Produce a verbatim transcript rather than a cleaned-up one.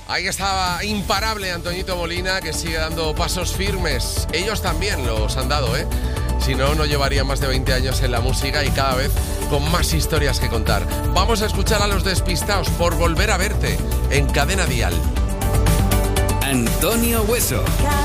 Ahí estaba imparable Antoñito Molina, que sigue dando pasos firmes. Ellos también los han dado, ¿eh? Si no, no llevaría más de veinte años en la música y cada vez con más historias que contar. Vamos a escuchar a Los Despistaos por Volver a Verte en Cadena Dial. Antonio Hueso.